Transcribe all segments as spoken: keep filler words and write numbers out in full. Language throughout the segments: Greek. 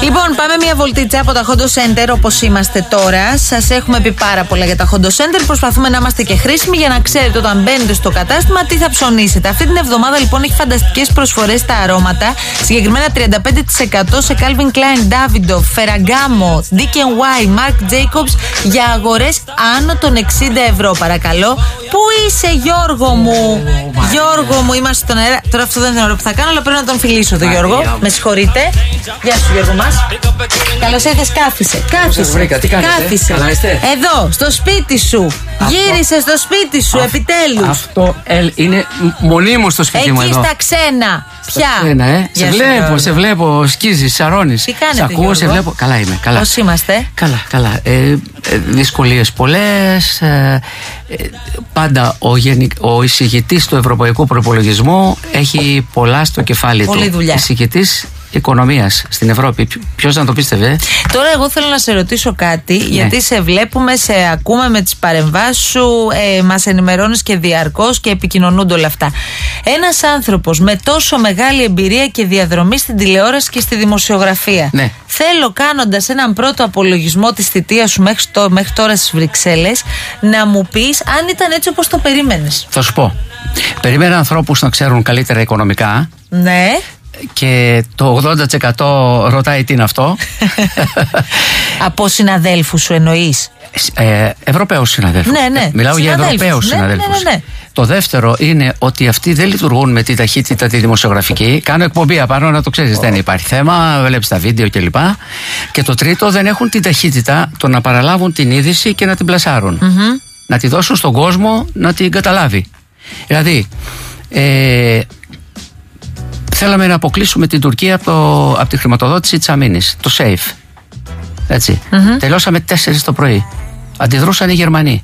Λοιπόν, πάμε μια βολτίτσα από τα Hondo Center όπως είμαστε τώρα. Σας έχουμε πει πάρα πολλά για τα Hondo Center. Προσπαθούμε να είμαστε και χρήσιμοι για να ξέρετε όταν μπαίνετε στο κατάστημα τι θα ψωνίσετε. Αυτή την εβδομάδα λοιπόν έχει φανταστικές προσφορές στα αρώματα. Συγκεκριμένα τριάντα πέντε τοις εκατό σε Calvin Klein, Davidoff, Ferragamo, Dick εντ Βάι, Marc Jacobs για αγορές άνω των εξήντα ευρώ. Παρακαλώ. Πού είσαι, Γιώργο μου? Γιώργο μου, είμαστε στον αέρα. Τώρα αυτό δεν είναι ωραίο που θα κάνω, αλλά πρέπει να τον φιλήσω τον Γιώργο. Με συγχωρείτε. Γεια σου, Γιώργο μας. Καλώς ήρθες, κάθισε. Κάθισε. Κάθισε. Εδώ, στο σπίτι σου. Αυτό. Γύρισε στο σπίτι σου, επιτέλους. Αυτό ε, είναι μονίμως στο σπίτι εκεί μου εδώ. Εκεί στα ξένα. Ποια? Ξένα, ε. Σε βλέπω, Γιώργο. σε βλέπω, σκίζεις, σαρώνεις. Τι κάνετε, σε ακούω, Γιώργο? σε βλέπω. Καλά είμαι, καλά. Πώς είμαστε? Καλά, καλά. Ε, ε, δυσκολίες πολλές. Ε, ε, πάντα ο, γενικ, ο εισηγητής του Ευρωπαϊκού Προϋπολογισμού έχει πολλά στο κεφάλι Πολλή του. δουλειά. Εισηγητής οικονομίας στην Ευρώπη. Ποιος να το πίστευε? Τώρα εγώ θέλω να σε ρωτήσω κάτι, ναι. γιατί σε βλέπουμε, σε ακούμε με τις παρεμβάσεις σου, ε, μας ενημερώνεις και διαρκώς και επικοινωνούνται όλα αυτά. Ένας άνθρωπος με τόσο μεγάλη εμπειρία και διαδρομή στην τηλεόραση και στη δημοσιογραφία, ναι. θέλω κάνοντας έναν πρώτο απολογισμό της θητείας σου μέχρι, το, μέχρι τώρα στις Βρυξέλλες να μου πεις αν ήταν έτσι όπως το περίμενες. Θα σου πω. Περίμενα ανθρώπους να ξέρουν καλύτερα οικονομικά. Ναι. Και το ογδόντα τοις εκατό ρωτάει τι είναι αυτό. Από συναδέλφους σου εννοείς? Ε, Ευρωπαίους συναδέλφους. Ναι, ναι. Μιλάω για Ευρωπαίους ναι, συναδέλφους. Ναι, ναι, ναι. Το δεύτερο είναι ότι αυτοί δεν λειτουργούν με τη ταχύτητα τη δημοσιογραφική. Κάνω εκπομπή απάνω, να το ξέρεις. Oh. Δεν υπάρχει θέμα, βλέπεις τα βίντεο κλπ. Και το τρίτο, δεν έχουν την ταχύτητα το να παραλάβουν την είδηση και να την πλασάρουν. Mm-hmm. Να τη δώσουν στον κόσμο να την καταλάβει. Δηλαδή, ε, θέλαμε να αποκλείσουμε την Τουρκία από, το, από τη χρηματοδότηση της αμήνης, το SAFE. Έτσι. Mm-hmm. Τελειώσαμε τέσσερις το πρωί. Αντιδρούσαν οι Γερμανοί.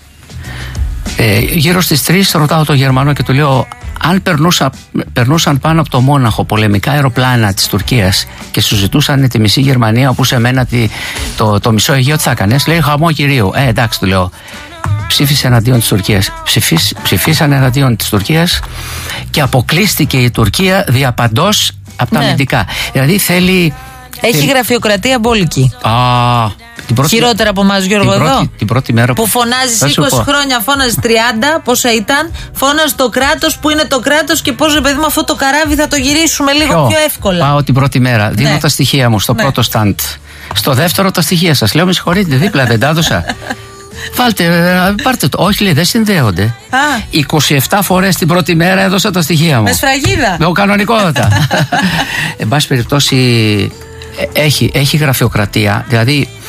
Ε, γύρω στις τρεις ρωτάω τον Γερμανό και του λέω, αν περνούσα, περνούσαν πάνω από το Μόναχο πολεμικά αεροπλάνα της Τουρκίας και σου ζητούσαν τη μισή Γερμανία, όπου σε μένα τη, το, το μισό Αιγαίο, τι θα έκανες? Λέει, χαμό κυρίου. Ε, εντάξει, του λέω. Ψήφισε εναντίον της Τουρκίας. Ψηφίσ, ψηφίσαν εναντίον της Τουρκίας και αποκλείστηκε η Τουρκία διαπαντός από τα ναι. αμυντικά. Δηλαδή θέλει. Έχει θέλει... γραφειοκρατία μπόλικη. Α, την πρώτη... Χειρότερα από εμάς, Γιώργο, την εδώ. Πρώτη, την πρώτη μέρα που, που φωνάζεις είκοσι χρόνια, φώναζες τριάντα, πόσα ήταν. Φώναζες το κράτος που είναι το κράτος και πώς, ρε παιδί μου, αυτό το καράβι θα το γυρίσουμε λίγο Ποιο? πιο εύκολα. Πάω την πρώτη μέρα. Δίνω ναι. τα στοιχεία μου στο ναι. πρώτο σταντ. Στο δεύτερο τα στοιχεία σας. Λέω, με συγχωρείτε, δίπλα δεν τα έδωσα. Βάλτε, πάρτε το. Όχι, λέει, δεν συνδέονται. Α. είκοσι επτά φορές την πρώτη μέρα έδωσα τα στοιχεία μου. Με σφραγίδα. Με κανονικότητα. Εν πάση περιπτώσει, έχει, έχει γραφειοκρατία. Δηλαδή,